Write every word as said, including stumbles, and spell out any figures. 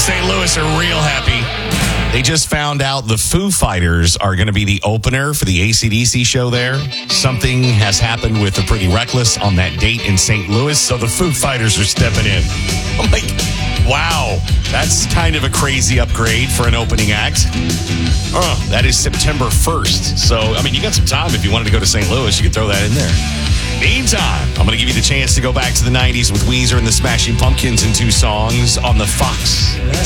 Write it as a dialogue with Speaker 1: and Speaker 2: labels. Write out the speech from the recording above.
Speaker 1: Saint Louis are real happy. They just found out the Foo Fighters are going to be the opener for the A C D C show there. Something has happened with the Pretty Reckless on that date in Saint Louis, so the Foo Fighters are stepping in. I'm like, wow, that's kind of a crazy upgrade for an opening act. Uh, that is September first. So, I mean, you got some time if you wanted to go to Saint Louis. You could throw that in there. Meantime, I'm going to give you the chance to go back to the nineties with Weezer and the Smashing Pumpkins in two songs on the Fox